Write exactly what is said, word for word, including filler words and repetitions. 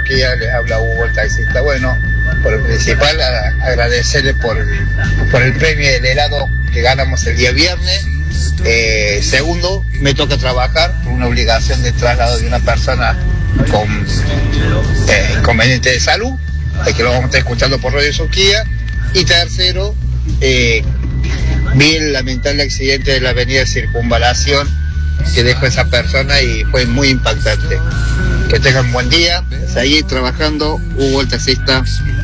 Suquía, les habla Hugo el taxista. Bueno, por lo principal a, agradecerle por, por el premio del helado que ganamos el día viernes. Eh, segundo, me toca trabajar por una obligación de traslado de una persona con eh, inconveniente de salud, que lo vamos a estar escuchando por Radio Suquía. Y tercero, eh, vi el lamentable accidente de la avenida Circunvalación que dejó esa persona y fue muy impactante. Que tengan buen día, seguir trabajando. Hugo el taxista.